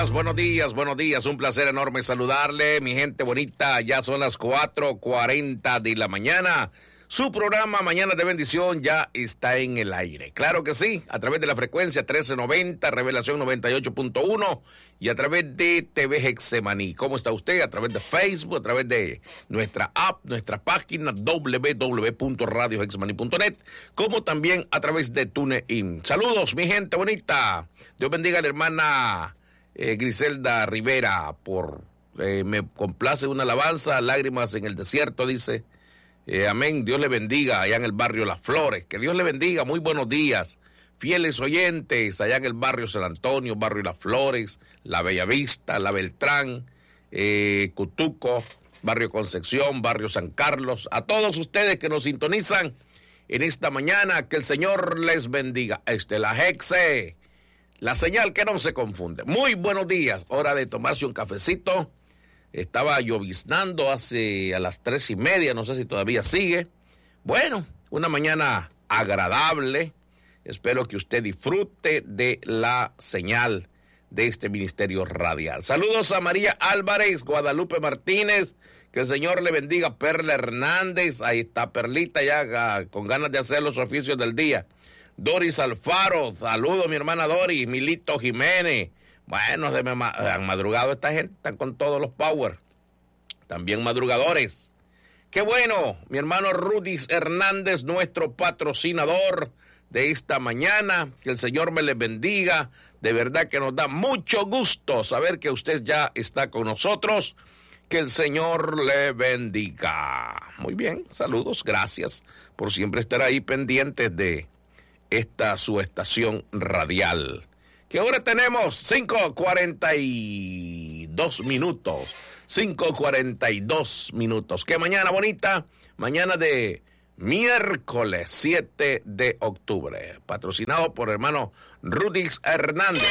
buenos días, un placer enorme saludarle, mi gente bonita, ya son las 4:40 de la mañana, su programa Mañana de Bendición ya está en el aire, claro que sí, a través de la frecuencia 1390, Revelación 98.1 y a través de TV Hexemaní. ¿Cómo está usted? A través de Facebook, a través de nuestra app, nuestra página www.radiohexemaní.net, como también a través de TuneIn. Saludos, mi gente bonita, Dios bendiga a la hermana Griselda Rivera, me complace una alabanza, Lágrimas en el Desierto, dice, amén, Dios le bendiga allá en el barrio Las Flores, que Dios le bendiga, muy buenos días, fieles oyentes, allá en el barrio San Antonio, barrio Las Flores, La Bellavista, La Beltrán, Cutuco, barrio Concepción, barrio San Carlos, a todos ustedes que nos sintonizan en esta mañana, que el Señor les bendiga, la Hexe, la señal que no se confunde. Muy buenos días, hora de tomarse un cafecito. Estaba lloviznando a las 3:30, no sé si todavía sigue. Bueno, una mañana agradable. Espero que usted disfrute de la señal de este ministerio radial. Saludos a María Álvarez, Guadalupe Martínez, que el Señor le bendiga. Perla Hernández, ahí está Perlita ya con ganas de hacer los oficios del día. Doris Alfaro, saludos mi hermana Doris, Milito Jiménez. Bueno, han madrugado esta gente, están con todos los power. También madrugadores. Qué bueno, mi hermano Rudis Hernández, nuestro patrocinador de esta mañana. Que el Señor me les bendiga. De verdad que nos da mucho gusto saber que usted ya está con nosotros. Que el Señor le bendiga. Muy bien, saludos, gracias por siempre estar ahí pendientes de esta su estación radial. Que ahora tenemos 5:42 minutos. 5:42 minutos. Qué mañana bonita, mañana de miércoles 7 de octubre. Patrocinado por hermano Rudix Hernández.